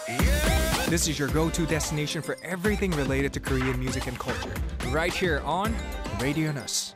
This is your go-to destination for everything related to Korean music and culture. Right here on Radio Nus.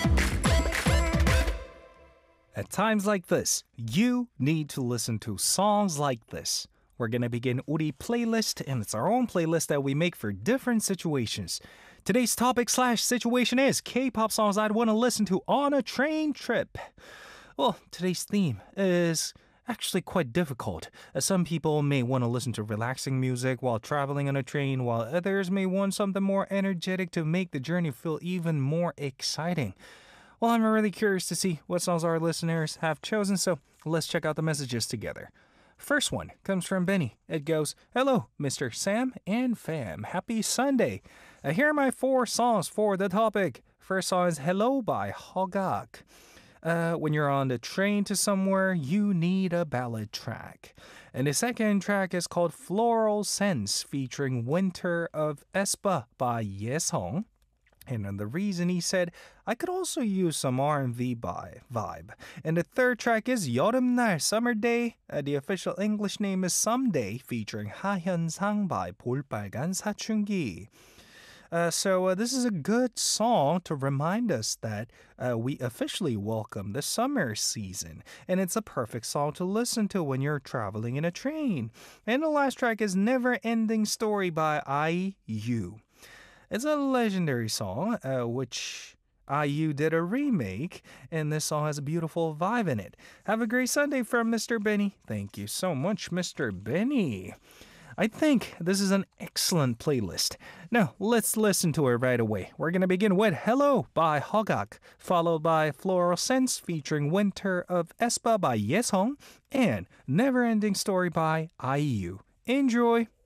At times like this, you need to listen to songs like this. We're gonna begin Uri playlist, and it's our own playlist that we make for different situations. Today's topic/situation is K-pop songs I'd want to listen to on a train trip. Well, today's theme is actually quite difficult. Some people may want to listen to relaxing music while traveling on a train, while others may want something more energetic to make the journey feel even more exciting. Well, I'm really curious to see what songs our listeners have chosen, so let's check out the messages together. First one comes from Benny. It goes, "Hello, Mr. Sam and fam. Happy Sunday. Here are my 4 songs for the topic. First song is Hello by Hogak. When you're on the train to somewhere, you need a ballad track. And the second track is called Floral Scents featuring Winter of aespa by Yesong. And then the reason he said, I could also use some R&B vibe. And the third track is 여름날, Summer Day. The official English name is Someday, featuring 하현상 by 볼빨간 사춘기. So this is a good song to remind us that we officially welcome the summer season. And it's a perfect song to listen to when you're traveling in a train. And the last track is Never Ending Story by IU. It's a legendary song, which IU did a remake, and this song has a beautiful vibe in it. Have a great Sunday from Mr. Benny. Thank you so much, Mr. Benny. I think this is an excellent playlist. Now, let's listen to it right away. We're going to begin with Hello by Hogak, followed by Floral Scents featuring Winter of aespa by Yesong, and Never Ending Story by IU. Enjoy!